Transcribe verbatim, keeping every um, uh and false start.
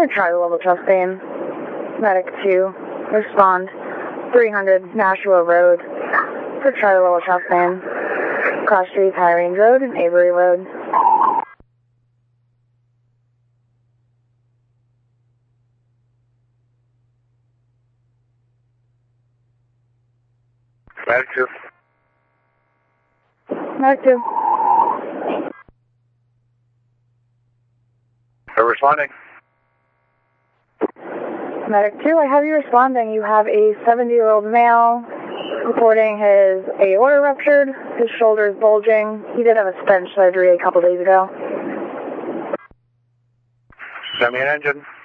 Or try the level chest pain. Medic two, respond. three hundred Nashua Road. For Charlie level chest pain. Cross Streets, High Range Road, and Avery Road. Medic two. Medic two. They're responding. Medic two, I have you responding. You have a seventy-year-old male reporting his aorta ruptured, his shoulder is bulging. He did have a stent surgery a couple days ago. Send me an engine.